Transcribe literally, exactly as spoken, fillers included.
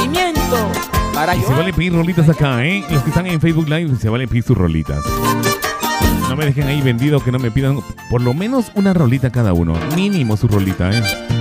movimiento. Para Y yo. se vale pedir rolitas acá, ¿eh? Los que están en Facebook Live se vale pedir sus rolitas. No me dejen ahí vendido que no me pidan por lo menos una rolita cada uno. Mínimo su rolita, ¿eh?